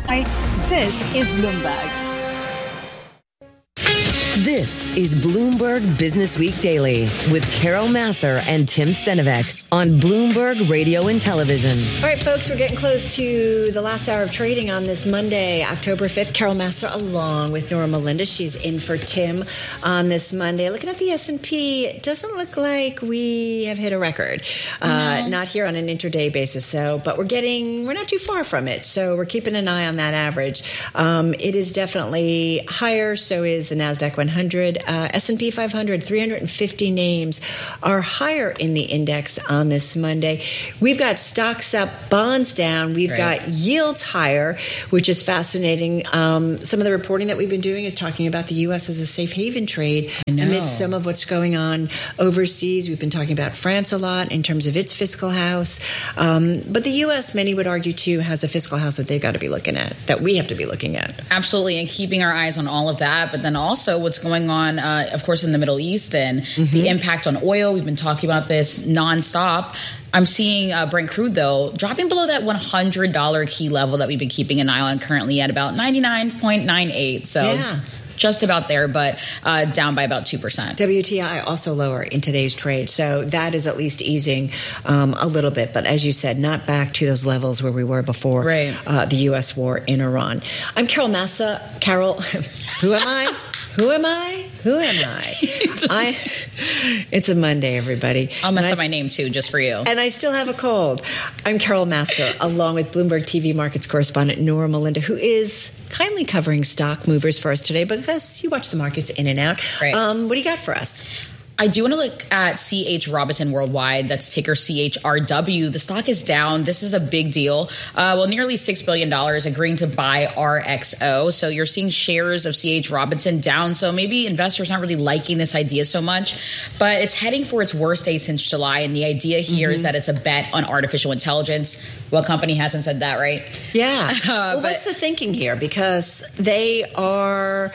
Hi, this is Bloomberg. This is Bloomberg Business Week Daily with Carol Massar and Tim Stenovec on Bloomberg Radio and Television. All right, folks, we're getting close to the last hour of trading on this Monday, October 5th. Carol Massar along with Nora Melinda. She's in for Tim on this Monday. Looking at the S&P, it doesn't look like we have hit a record. Not here on an intraday basis, but we're not too far from it. So we're keeping an eye on that average. It is definitely higher. So is the NASDAQ 100. S&P 500, 350 names are higher in the index on this Monday. We've got stocks up, bonds down. We've got yields higher, which is fascinating. Some of the reporting that we've been doing is talking about the U.S. as a safe haven trade amidst some of what's going on overseas. We've been talking about France a lot in terms of its fiscal house. But the U.S., many would argue, too, has a fiscal house that they've got to be looking at, that we have to be looking at. Absolutely, and keeping our eyes on all of that. But then also what's going on, of course, in the Middle East and the impact on oil. We've been talking about this nonstop. I'm seeing Brent crude, though, dropping below that $100 key level that we've been keeping an eye on, currently at about 99.98. So just about there, but down by about 2%. WTI also lower in today's trade. So that is at least easing a little bit. But as you said, not back to those levels where we were before the U.S. war in Iran. I'm Carol Massar. Carol, who am I? Who am I? It's a Monday, everybody. I'll mess up my name, too, just for you. And I still have a cold. I'm Carol Massar, along with Bloomberg TV markets correspondent Nora Melinda, who is kindly covering stock movers for us today because you watch the markets in and out. What do you got for us? I do want to look at C.H. Robinson Worldwide. That's ticker CHRW. The stock is down. This is a big deal. Nearly $6 billion agreeing to buy RXO. So you're seeing shares of C.H. Robinson down. So maybe investors not really liking this idea so much. But it's heading for its worst day since July. And the idea here is that it's a bet on artificial intelligence. What company hasn't said that, right? Yeah. What's the thinking here? Because they are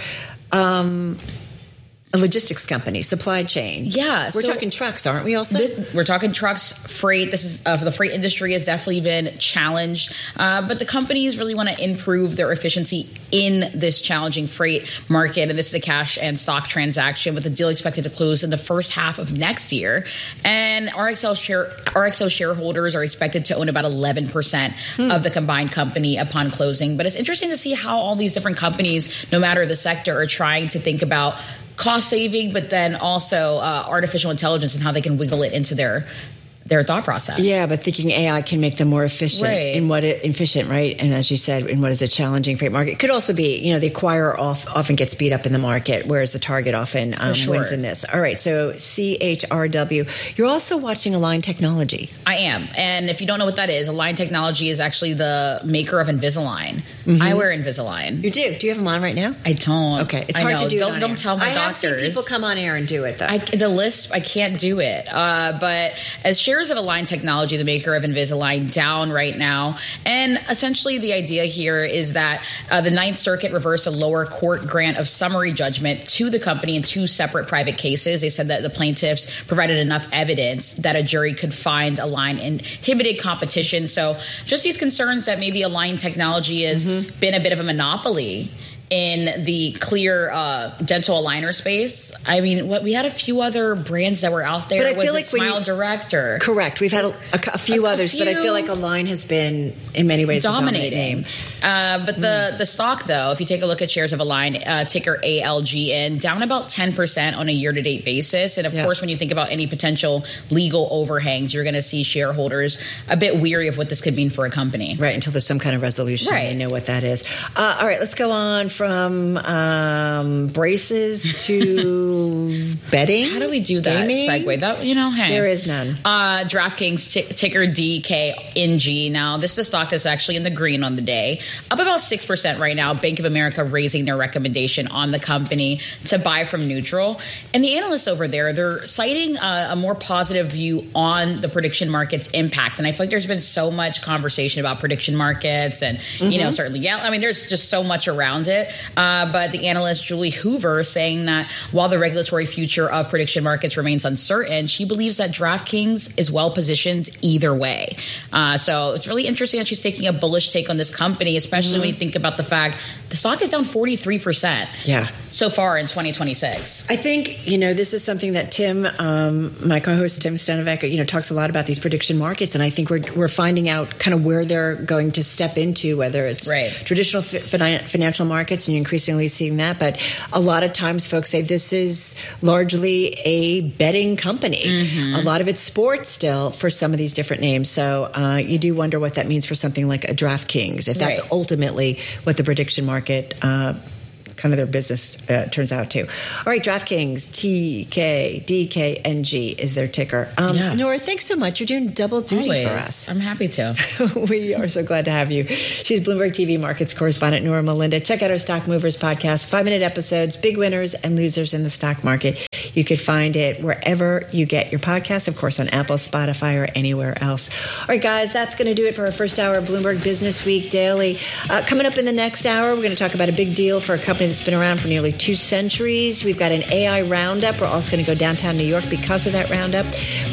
a logistics company, supply chain. Yeah. We're talking trucks, aren't we also? We're talking trucks, freight. This is the freight industry has definitely been challenged. But the companies really want to improve their efficiency in this challenging freight market. And this is a cash and stock transaction with the deal expected to close in the first half of next year. And RXO shareholders are expected to own about 11% of the combined company upon closing. But it's interesting to see how all these different companies, no matter the sector, are trying to think about cost saving, but then also artificial intelligence and how they can wiggle it into their thought process. Yeah, but thinking AI can make them more efficient efficient, right? And as you said, in what is a challenging freight market. It could also be, the acquirer often gets beat up in the market, whereas the target often wins in this. All right, so CHRW. You're also watching Align Technology. I am. And if you don't know what that is, Align Technology is actually the maker of Invisalign. I wear Invisalign. You do? Do you have them on right now? I don't. Okay. It's hard to do Don't tell my doctors. I have seen people come on air and do it, though. I can't do it. But as shares of Align Technology, the maker of Invisalign, down right now. And essentially the idea here is that the Ninth Circuit reversed a lower court grant of summary judgment to the company in two separate private cases. They said that the plaintiffs provided enough evidence that a jury could find Align inhibited competition. So just these concerns that maybe Align Technology has been a bit of a monopoly in the clear dental aligner space. I mean, we had a few other brands that were out there. But I feel like Smile Direct. Correct. We've had a few others, but I feel like Align has been, in many ways, dominating. But the stock, though, if you take a look at shares of Align, ticker ALGN, down about 10% on a year-to-date basis. And, of course, when you think about any potential legal overhangs, you're going to see shareholders a bit weary of what this could mean for a company. Right, until there's some kind of resolution. Right. They know what that is. All right, let's go on from braces to betting. How do we do that segue? There is none. DraftKings ticker DKNG. Now, this is a stock that's actually in the green on the day, up about 6% right now. Bank of America raising their recommendation on the company to buy from neutral. And the analysts over there, they're citing a more positive view on the prediction market's impact. And I feel like there's been so much conversation about prediction markets and, certainly, I mean, there's just so much around it. but the analyst Julie Hoover saying that while the regulatory future of prediction markets remains uncertain, she believes that DraftKings is well positioned either way. So it's really interesting that she's taking a bullish take on this company, especially when you think about the fact the stock is down 43% so far in 2026. I think, this is something that Tim, my co-host Tim Stenivec, talks a lot about these prediction markets. And I think we're finding out kind of where they're going to step into, whether it's traditional financial markets, and you're increasingly seeing that. But a lot of times folks say this is largely a betting company. A lot of it's sports still for some of these different names. So you do wonder what that means for something like a DraftKings, if that's ultimately what the prediction market kind of their business turns out to. All right, DraftKings, TKDKNG is their ticker. Nora, thanks so much. You're doing double duty for us. I'm happy to. We are so glad to have you. She's Bloomberg TV Markets correspondent Nora Melinda. Check out our Stock Movers podcast, 5-minute episodes, big winners and losers in the stock market. You could find it wherever you get your podcasts, of course, on Apple, Spotify, or anywhere else. All right, guys, that's going to do it for our first hour of Bloomberg Business Week Daily. Coming up in the next hour, we're going to talk about a big deal for a company that's been around for nearly 2 centuries. We've got an AI roundup. We're also going to go downtown New York because of that roundup.